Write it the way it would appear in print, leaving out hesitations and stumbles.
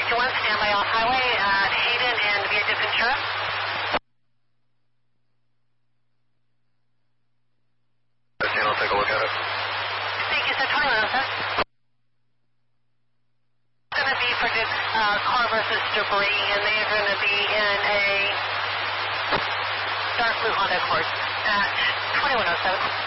61, standby off highway at Hayden and Via Ventura. I'll take a look at it. Thank you, sir. 21, sir. It's going to be for this car versus debris, and they are going to be in a dark blue Honda Accord at 2107.